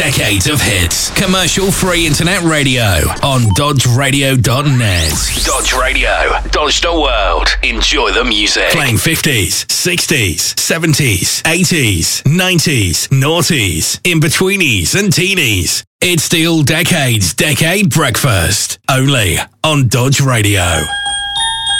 Decades of hits. Commercial-free internet radio on dodgeradio.net. Dodge Radio. Dodge the world. Enjoy the music. Playing 50s, 60s, 70s, 80s, 90s, noughties, in-betweenies and teenies. It's the All Decades Decade Breakfast. Only on Dodge Radio.